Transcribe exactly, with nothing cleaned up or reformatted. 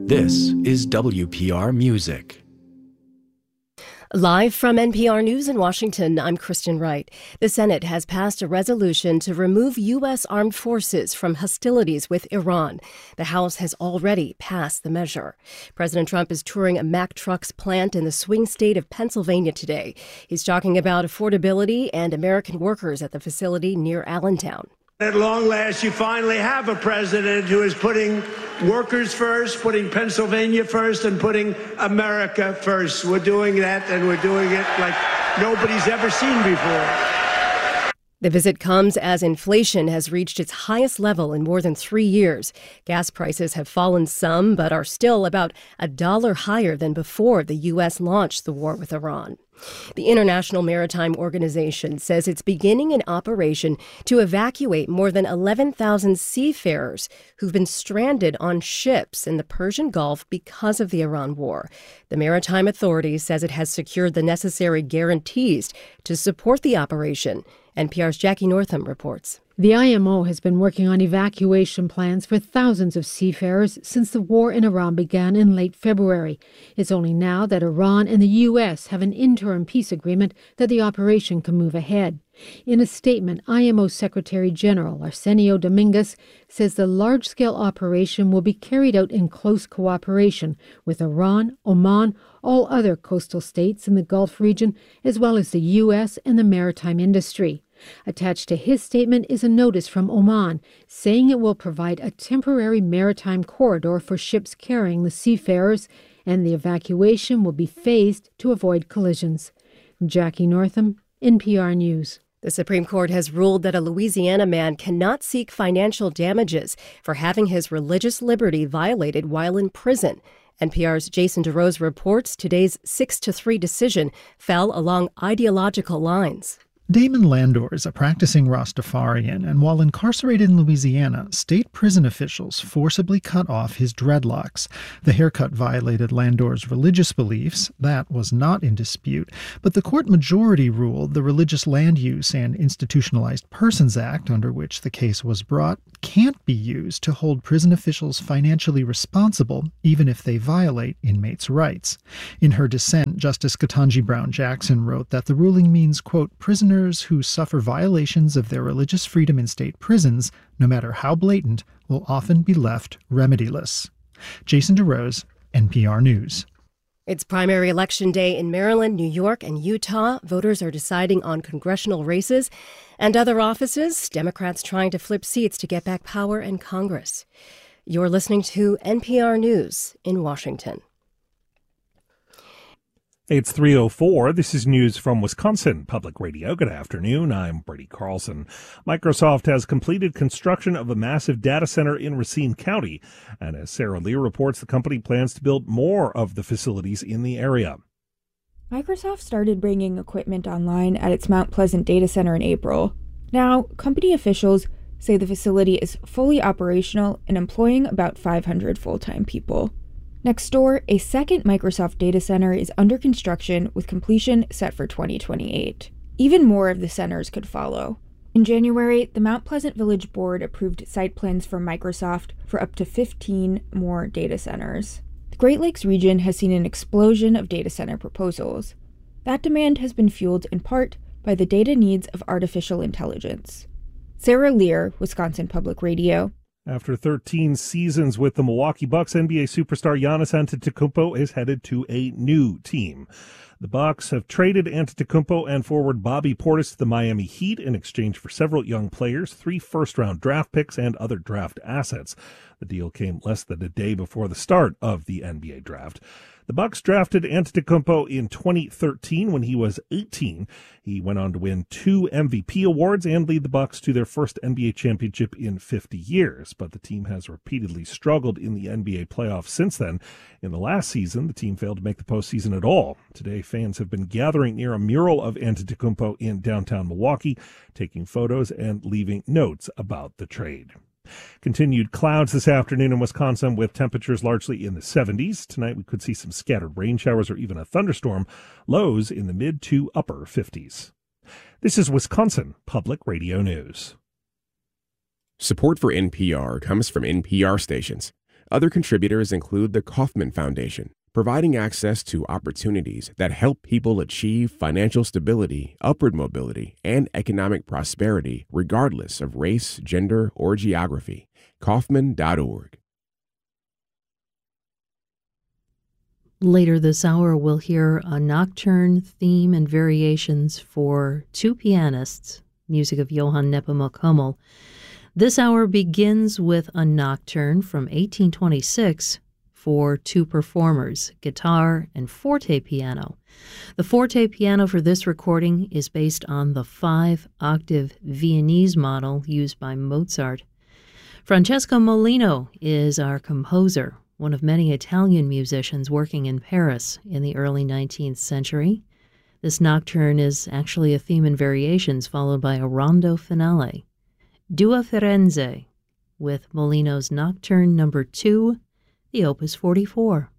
This is W P R Music. Live from N P R News in Washington, I'm Kristen Wright. The Senate has passed a resolution to remove U S armed forces from hostilities with Iran. The House has already passed the measure. President Trump is touring a Mack Trucks plant in the swing state of Pennsylvania today. He's talking about affordability and American workers at the facility near Allentown. At long last, you finally have a president who is putting workers first, putting Pennsylvania first, and putting America first. We're doing that, and we're doing it like nobody's ever seen before. The visit comes as inflation has reached its highest level in more than three years. Gas prices have fallen some, but are still about a dollar higher than before the U S launched the war with Iran. The International Maritime Organization says it's beginning an operation to evacuate more than eleven thousand seafarers who've been stranded on ships in the Persian Gulf because of the Iran war. The Maritime Authority says it has secured the necessary guarantees to support the operation. N P R's Jackie Northam reports. The I M O has been working on evacuation plans for thousands of seafarers since the war in Iran began in late February. It's only now that Iran and the U S have an interim peace agreement that the operation can move ahead. In a statement, I M O Secretary General Arsenio Dominguez says the large-scale operation will be carried out in close cooperation with Iran, Oman, all other coastal states in the Gulf region, as well as the U S and the maritime industry. Attached to his statement is a notice from Oman saying it will provide a temporary maritime corridor for ships carrying the seafarers, and the evacuation will be phased to avoid collisions. Jackie Northam, N P R News. The Supreme Court has ruled that a Louisiana man cannot seek financial damages for having his religious liberty violated while in prison. N P R's Jason DeRose reports today's six to three decision fell along ideological lines. Damon Landor is a practicing Rastafarian, and while incarcerated in Louisiana, state prison officials forcibly cut off his dreadlocks. The haircut violated Landor's religious beliefs. That was not in dispute, but the court majority ruled the Religious Land Use and Institutionalized Persons Act, under which the case was brought, can't be used to hold prison officials financially responsible, even if they violate inmates' rights. In her dissent, Justice Ketanji Brown Jackson wrote that the ruling means, quote, prisoners who suffer violations of their religious freedom in state prisons, no matter how blatant, will often be left remediless. Jason DeRose, N P R News. It's primary election day in Maryland, New York, and Utah. Voters are deciding on congressional races and other offices. Democrats trying to flip seats to get back power in Congress. You're listening to N P R News in Washington. It's three oh four. This is news from Wisconsin Public Radio. Good afternoon. I'm Brady Carlson. Microsoft has completed construction of a massive data center in Racine County. And as Sarah Lear reports, the company plans to build more of the facilities in the area. Microsoft started bringing equipment online at its Mount Pleasant data center in April. Now, company officials say the facility is fully operational and employing about five hundred full-time people. Next door, a second Microsoft data center is under construction with completion set for twenty twenty-eight. Even more of the centers could follow. In January, the Mount Pleasant Village Board approved site plans for Microsoft for up to fifteen more data centers. The Great Lakes region has seen an explosion of data center proposals. That demand has been fueled in part by the data needs of artificial intelligence. Sarah Lear, Wisconsin Public Radio. After thirteen seasons with the Milwaukee Bucks, N B A superstar Giannis Antetokounmpo is headed to a new team. The Bucks have traded Antetokounmpo and forward Bobby Portis to the Miami Heat in exchange for several young players, three first-round draft picks, and other draft assets. The deal came less than a day before the start of the N B A draft. The Bucks drafted Antetokounmpo in twenty thirteen when he was eighteen. He went on to win two M V P awards and lead the Bucks to their first N B A championship in fifty years. But the team has repeatedly struggled in the N B A playoffs since then. In the last season, the team failed to make the postseason at all. Today, fans have been gathering near a mural of Antetokounmpo in downtown Milwaukee, taking photos and leaving notes about the trade. Continued clouds this afternoon in Wisconsin with temperatures largely in the seventies. Tonight we could see some scattered rain showers or even a thunderstorm. Lows in the mid to upper fifties. This is Wisconsin Public Radio News. Support for N P R comes from N P R stations. Other contributors include the Kauffman Foundation, providing access to opportunities that help people achieve financial stability, upward mobility, and economic prosperity regardless of race, gender, or geography. Kauffman dot org. Later this hour, we'll hear a nocturne theme and variations for two pianists, music of Johann Nepomuk Hummel. This hour begins with a nocturne from eighteen twenty-six for two performers, guitar and forte piano. The forte piano for this recording is based on the five-octave Viennese model used by Mozart. Francesco Molino is our composer, one of many Italian musicians working in Paris in the early nineteenth century. This nocturne is actually a theme and variations followed by a rondo finale. Due Firenze with Molino's Nocturne number two, the Opus forty-four.